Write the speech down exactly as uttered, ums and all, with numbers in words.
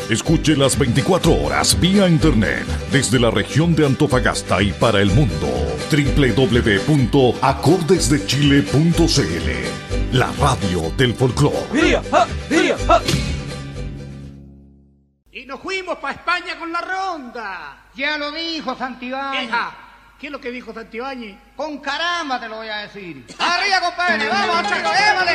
Escuche las veinticuatro horas vía internet desde la región de Antofagasta y para el mundo. doble u doble u doble u punto acordes de chile punto c l. La radio del folclore. Y nos fuimos para España con la ronda. Ya lo dijo Santibáñez. Eja, ¿qué es lo que dijo Santibáñez? Con caramba te lo voy a decir. Arriba, compadre, vamos, chicos,